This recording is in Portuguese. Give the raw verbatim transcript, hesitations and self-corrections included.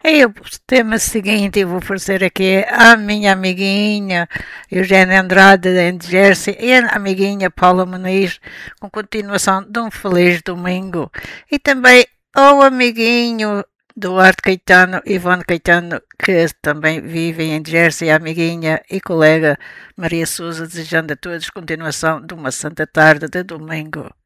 E o tema seguinte eu vou oferecer aqui à minha amiguinha Eugénia Andrade, de Jersey, e a amiguinha Paula Muniz, com continuação de um feliz domingo. E também ao amiguinho Duarte Caetano, Ivone Caetano, que também vive em Jersey, a amiguinha e colega Maria Souza, desejando a todos continuação de uma santa tarde de domingo.